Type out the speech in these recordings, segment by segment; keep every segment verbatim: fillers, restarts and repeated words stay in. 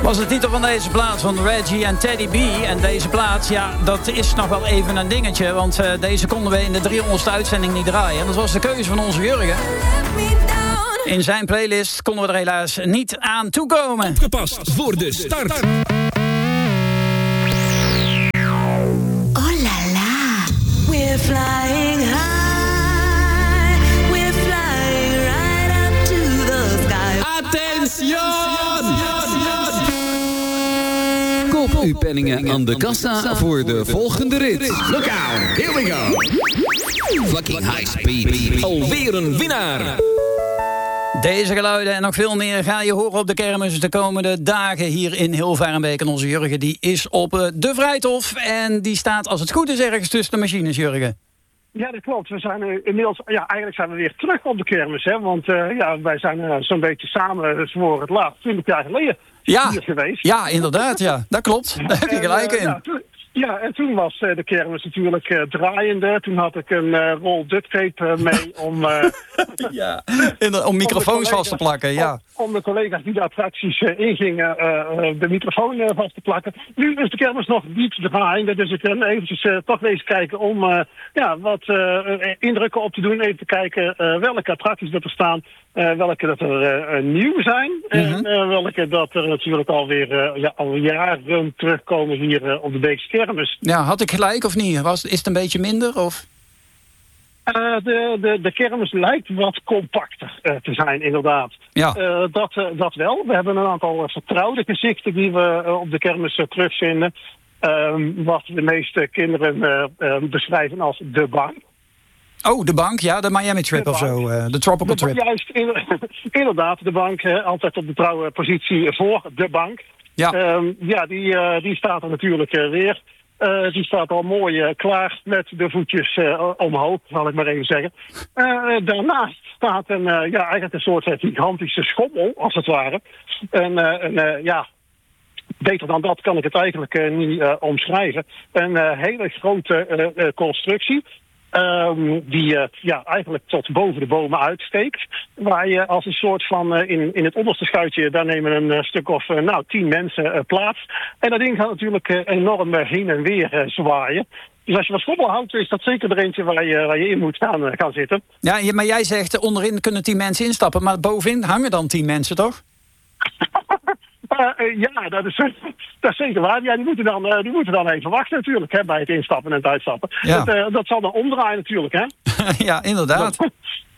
Was de titel van deze plaat van Reggie en Teddy B. En deze plaat, ja, dat is nog wel even een dingetje. Want uh, deze konden we in de driehonderdste uitzending niet draaien. En dat was de keuze van onze Jurgen. In zijn playlist konden we er helaas niet aan toekomen. Opgepast voor de start. Oh la la, we're flying high. We're flying right up to the sky. Attention! Koop uw penningen aan de kassa voor de volgende rit. Look out, here we go. Fucking high speed. Alweer een winnaar. Deze geluiden en nog veel meer ga je horen op de kermis de komende dagen hier in Hilvarenbeek. En onze Jurgen die is op de Vrijthof en die staat als het goed is ergens tussen de machines, Jurgen. Ja, dat klopt. We zijn uh, inmiddels, ja, eigenlijk zijn we weer terug op de kermis, hè. Want uh, ja, wij zijn uh, zo'n beetje samen voor het laatst twintig jaar geleden ja. hier geweest. Ja, inderdaad, ja. Dat klopt. Daar heb je gelijk in. Uh, ja, toen, ja, en toen was uh, de kermis natuurlijk uh, draaiende. Toen had ik een uh, rol duct tape uh, mee om... Uh, ja, de, om microfoons vast te plakken, ja. Om, om de collega's die de attracties uh, ingingen uh, de microfoon uh, vast te plakken. Nu is de kermis nog niet draaiende, dus ik ben eventjes uh, toch eens kijken om uh, ja, wat uh, indrukken op te doen. Even te kijken uh, welke attracties dat er staan, uh, welke dat er uh, nieuw zijn. Mm-hmm. En uh, welke dat er natuurlijk alweer uh, ja, al jaren terugkomen hier uh, op de Beekse kermis. Ja, had ik gelijk of niet? Was, is het een beetje minder? Of? Uh, de, de, de kermis lijkt wat compacter uh, te zijn, inderdaad. Ja. Uh, dat, uh, dat wel. We hebben een aantal uh, vertrouwde gezichten die we uh, op de kermis uh, terugvinden. Um, wat de meeste kinderen uh, uh, beschrijven als de bank. Oh, de bank, ja, de Miami Trip de of bank. Zo, uh, de Tropical de, Trip. Juist, inderdaad, de bank, uh, altijd op de trouwe positie voor de bank. Ja, um, ja die, uh, die staat er natuurlijk uh, weer. Uh, die staat al mooi uh, klaar met de voetjes uh, omhoog, zal ik maar even zeggen. Uh, daarnaast staat een, uh, ja, eigenlijk een soort uh, gigantische schommel, als het ware. En, uh, en uh, ja, beter dan dat kan ik het eigenlijk uh, niet uh, omschrijven. Een uh, hele grote uh, uh, constructie. Um, die uh, ja, eigenlijk tot boven de bomen uitsteekt. Waar je als een soort van, uh, in, in het onderste schuitje, daar nemen een uh, stuk of uh, nou, tien mensen uh, plaats. En dat ding gaat natuurlijk uh, enorm uh, heen en weer uh, zwaaien. Dus als je wat schommel houdt, is dat zeker er eentje waar je, waar je in moet gaan, uh, gaan zitten. Ja, maar jij zegt, onderin kunnen tien mensen instappen, maar bovenin hangen dan tien mensen, toch? Uh, uh, ja, dat is, dat is zeker waar. Ja, die moeten dan, uh, die moeten dan even wachten natuurlijk, hè, bij het instappen en het uitstappen. Ja. Dat, uh, dat zal dan omdraaien natuurlijk, hè? Ja, inderdaad. Dat,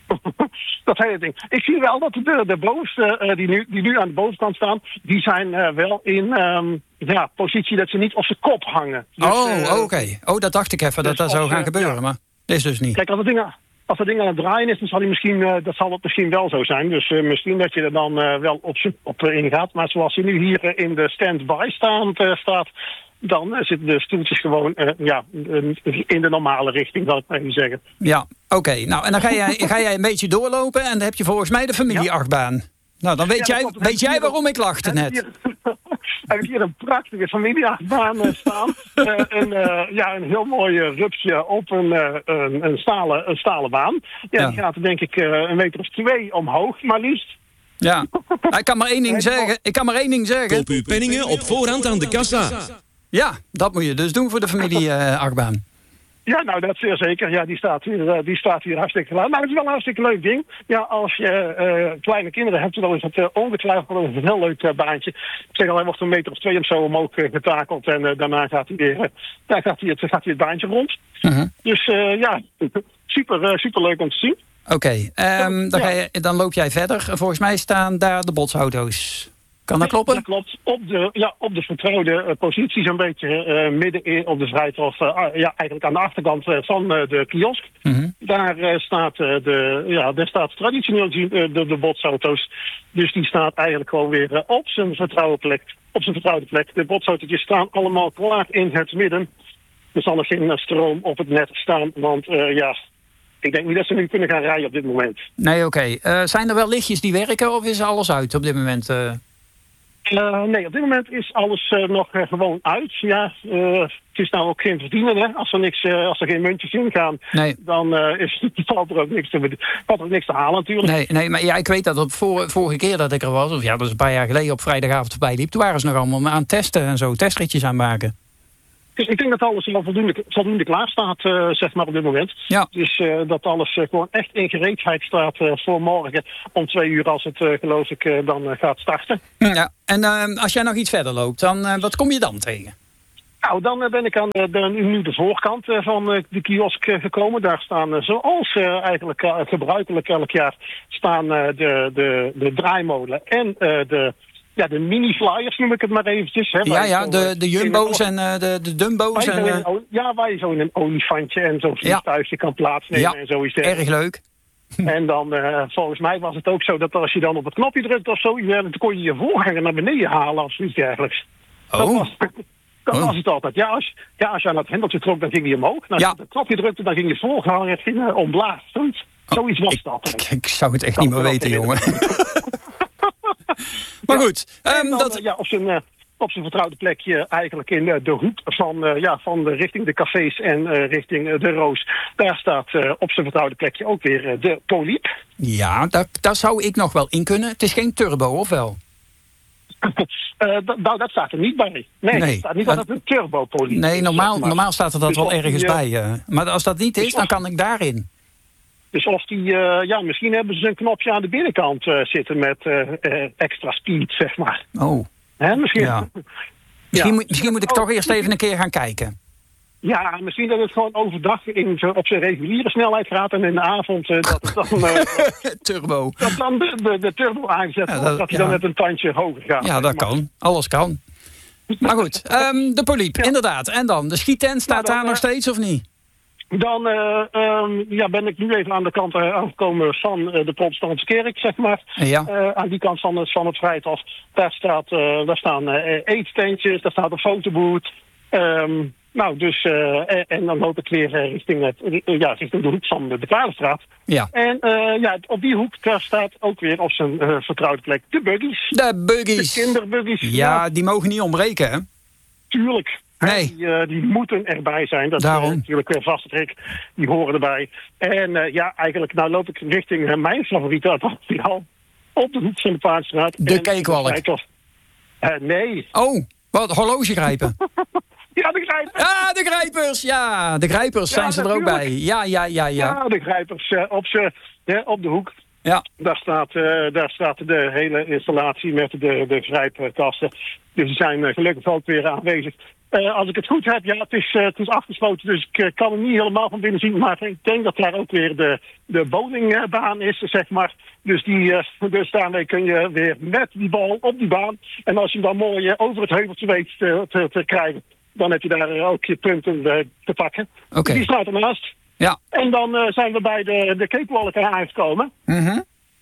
dat hele ding. Ik zie wel dat de, de bovenste, uh, die, nu, die nu aan de bovenkant staan, die zijn uh, wel in um, ja, positie dat ze niet op zijn kop hangen. Dus, oh, uh, oké. Okay. Oh, dat dacht ik even, dus dat dat zou gaan uh, gebeuren, ja. maar dat is dus niet. Kijk, als het ding, als het ding aan het draaien is, dan zal hij misschien, uh, dat zal het misschien wel zo zijn. Dus uh, misschien dat je er dan uh, wel op, op uh, ingaat. Maar zoals hij nu hier uh, in de stand-by staand, uh, staat, dan uh, zitten de stoeltjes gewoon uh, ja, uh, in de normale richting, zal ik maar even zeggen. Ja, oké. Okay. Nou, en dan ga jij, ga jij een beetje doorlopen en dan heb je volgens mij de familieachtbaan. Ja. Nou, dan weet ja, jij, weet jij waarom ik lachte net. Heb ik hier een prachtige familieachtbaan uh, staan. uh, en uh, ja, een heel mooi uh, rupsje op een, uh, een, een, stalen, een stalen baan. Ja, ja. Die gaat er denk ik uh, een meter of twee omhoog, maar liefst. Ja, ik kan maar één ding zeggen. Ik kan maar één ding zeggen. Koop uw penningen op voorhand aan de kassa. Ja, dat moet je dus doen voor de familieachtbaan. Uh, Ja, nou, dat zeer zeker. Ja, die staat hier, uh, die staat hier hartstikke klaar. Maar het is wel een hartstikke leuk ding. Ja, als je uh, kleine kinderen hebt, dan is het uh, ongetwijfeld een heel leuk uh, baantje. Ik zeg al, hij wordt een meter of twee of zo omhoog uh, getakeld. En uh, daarna gaat hij weer uh, daar gaat hij het, gaat hij het baantje rond. Uh-huh. Dus uh, ja, super, uh, super leuk om te zien. Oké, okay, um, dan, ja. dan loop jij verder. Volgens mij staan daar de botsauto's. Kan dat kloppen? Ja, dat klopt. Op de, ja, op de vertrouwde uh, positie, zo'n beetje uh, midden in, op de Vrijthof, uh, ja, eigenlijk aan de achterkant uh, van uh, de kiosk. Mm-hmm. Daar, uh, staat, uh, de, ja, daar staat traditioneel uh, de, de botsauto's. Dus die staat eigenlijk gewoon weer uh, op zijn vertrouwde plek. Op zijn vertrouwde plek. De botsautootjes staan allemaal klaar in het midden. Er zal er geen uh, stroom op het net staan, want uh, ja... Ik denk niet dat ze nu kunnen gaan rijden op dit moment. Nee, oké. Okay. Uh, zijn er wel lichtjes die werken of is alles uit op dit moment? Uh... Uh, nee, op dit moment is alles uh, nog uh, gewoon uit. Ja, uh, het is nou ook geen verdienen. Hè? Als er niks, uh, als er geen muntjes in gaan, Nee. dan uh, is, valt er ook niks te, valt er ook niks te halen natuurlijk. Nee, nee, maar ja, ik weet dat op vor, vorige keer dat ik er was, of ja, dat is een paar jaar geleden op vrijdagavond voorbij liep, toen waren ze nog allemaal aan het testen en zo, testritjes aan maken. Dus ik denk dat alles wel voldoende, voldoende klaar staat, uh, zeg maar, op dit moment. Ja. Dus uh, dat alles uh, gewoon echt in gereedheid staat uh, voor morgen om twee uur als het, uh, geloof ik, uh, dan uh, gaat starten. Ja. En uh, als jij nog iets verder loopt, dan uh, wat kom je dan tegen? Nou, dan uh, ben ik aan uh, de, nu de voorkant uh, van uh, de kiosk uh, gekomen. Daar staan, uh, zoals uh, eigenlijk uh, gebruikelijk elk jaar, staan uh, de, de, de draaimolen en uh, de... Ja, de mini-flyers noem ik het maar eventjes. Hè, Ja, ja, zo, de, de jumbo's een, en uh, de, de dumbo's. waar En, je uh, zo in, ja, waar je zo in een olifantje en zo'n vliegtuigje kan plaatsnemen ja, en zoiets. erg leuk. En dan, uh, volgens mij was het ook zo dat als je dan op het knopje drukt of zo, ja, dan kon je je voorganger naar beneden halen of zoiets dergelijks. Oh. Dat was, dat Oh. was het altijd. Ja als, ja, als je aan dat hendeltje trok, dan ging hij omhoog. Nou, Ja. als je op het knopje drukte, dan ging je voorganger ging, uh, omlaag. Zoiets, zoiets was dat. Ik, ik zou het echt niet meer weten, jongen. Maar goed, En um, dan, dat... uh, ja, op zijn, uh, op zijn vertrouwde plekje eigenlijk in uh, de hoek van, uh, ja, van de, richting de cafés en uh, richting uh, de Roos. Daar staat uh, op zijn vertrouwde plekje ook weer uh, de Poliep. Ja, daar, daar zou ik nog wel in kunnen. Het is geen turbo, of wel? uh, d- nou, dat staat er niet bij. Nee, Nee. er staat niet dat het een turbo-Poliep Nee, is, normaal, zeg maar. normaal staat er dat Dus wel of ergens die, uh, bij. Uh, maar als dat niet dus is, dan of- kan ik daarin. Dus of die, uh, ja, misschien hebben ze een knopje aan de binnenkant uh, zitten met uh, uh, extra speed, zeg maar. Oh, Hè, misschien. ja. Misschien, Ja. moet, misschien moet ik Oh, toch eerst even een keer gaan kijken. Ja, misschien dat het gewoon overdag in, zo- op zijn reguliere snelheid gaat en in de avond uh, dat het dan, uh, Turbo. dat dan de, de, de turbo aangezet Ja, wordt, dat- dat hij ja. dan net een tandje hoger gaat. Ja, dat Maar- kan. Alles kan. Maar goed, um, de poliep, Ja. inderdaad. En dan, de schiettent staat dan, daar nog uh, steeds of niet? Dan uh, um, ja, ben ik nu even aan de kant uh, aangekomen van uh, de Protestantse kerk, zeg maar. Ja. Uh, aan die kant van het, van het Vrijthof. Daar, staat, uh, daar staan uh, eetstentjes, daar staat een fotoboot. Um, nou, dus, uh, en, en dan loop ik weer uh, richting, het, uh, ja, richting de hoek van de, de Klaarstraat. Ja. En uh, ja, op die hoek daar staat ook weer op zijn uh, vertrouwde plek de buggies. De De buggies. kinderbuggies. Ja, die mogen niet ontbreken, hè? Tuurlijk. Hè, Nee. Die, uh, die moeten erbij zijn. Dat Daarom. is natuurlijk weer vast Rick. Die horen erbij. En uh, ja, eigenlijk nou loop ik richting uh, mijn favoriete attractie al. Op de hoek van de Paardstraat. De En- cakewalk. Uh, nee. Oh, wat, horloge grijpen. Ja, de grijpers. Ah, de grijpers, ja. De grijpers Ja, zijn ze er ook natuurlijk. bij. Ja, ja, ja, ja. Ja, de grijpers uh, op, ze, ja, op de hoek. Ja, Daar staat, uh, daar staat de hele installatie met de, de grijpkasten. Dus die zijn uh, gelukkig ook weer aanwezig. Uh, als ik het goed heb, ja, het is, uh, het is afgesloten, dus ik uh, kan hem niet helemaal van binnen zien. Maar ik denk dat daar ook weer de, de bowlingbaan is, zeg maar. Dus, die, uh, dus daarmee kun je weer met die bal op die baan. En als je hem dan mooi uh, over het heuveltje weet te, te, te krijgen, dan heb je daar uh, ook je punten uh, te pakken. Oké. Die staat ernaast. ja. En dan uh, zijn we bij de, de cakewalk aangekomen. Mhm.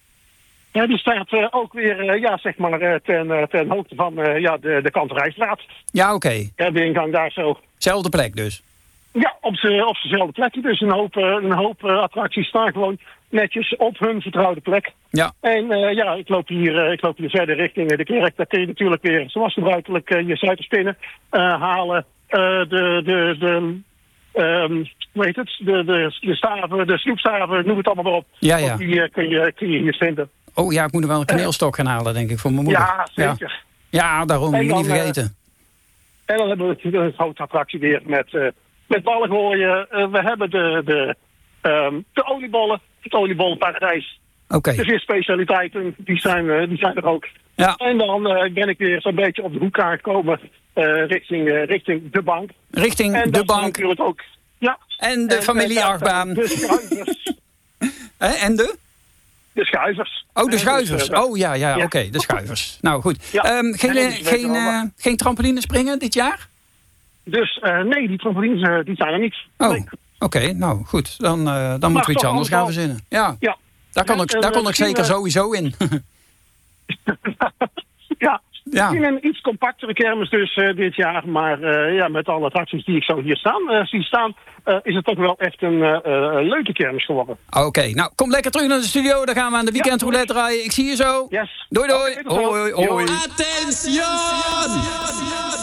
Ja, die staat uh, ook weer, uh, ja, zeg maar, uh, ten, uh, ten hoogte van uh, ja, de, de Kanterijstraat. Ja, oké. Ja, de ingang daar zo. Zelfde plek dus. Ja, op z'n- op zijnzelfde plekje. Dus een hoop, uh, een hoop uh, attracties staan gewoon netjes op hun vertrouwde plek. Ja. En uh, ja, ik loop, hier, uh, ik loop hier verder richting uh, de kerk. Daar kun je natuurlijk weer, zoals gebruikelijk, uh, je suikerspinnen uh, halen. Uh, de, de, de, um, hoe heet het? De, de, de staven, de snoepstaven, noem het allemaal maar op. Ja, ja. Ook die uh, kun, je, kun je hier vinden. Oh ja, ik moet er wel een kaneelstok gaan halen, denk ik, voor mijn moeder. Ja, zeker. Ja, ja daarom, moet En je niet dan, vergeten. En dan hebben we een grote attractie weer met, uh, met ballen gooien. Uh, we hebben de, de, um, de oliebollen, het oliebollenparadijs. Oké. De visspecialiteiten, die zijn, uh, die zijn er ook. Ja. En dan uh, ben ik weer zo'n beetje op de hoek aangekomen uh, richting, uh, richting de bank. Richting En de dat is bank natuurlijk ook. Ja. en de En, familieachtbaan. uh, De schuivers. Hè, en de? De schuivers. Oh, de Uh, schuivers. dus, uh, Oh ja, ja, ja. oké, de schuivers. Nou goed. Ja. Ehm, geen, Nee, eh, die weten geen, we eh, allemaal. geen trampoline springen dit jaar? Dus uh, nee, die trampolines uh, die zijn er niet. Oh, Nee. oké, nou goed. Dan, uh, dan moeten we iets toch anders gaan allemaal- verzinnen. Ja, Ja. daar kon Ja, ik, en, daar uh, kon ik misschien, zeker uh, sowieso in. ja. Ja. In een iets compactere kermis dus uh, dit jaar. Maar uh, ja, met alle attracties die ik zo hier staan, uh, zie staan... Uh, is het toch wel echt een uh, uh, leuke kermis geworden. Oké, okay, nou kom lekker terug naar de studio. Dan gaan we aan de weekendroulette draaien. Ik zie je zo. Yes. Doei doei. Okay, hoi hoi hoi. Attention!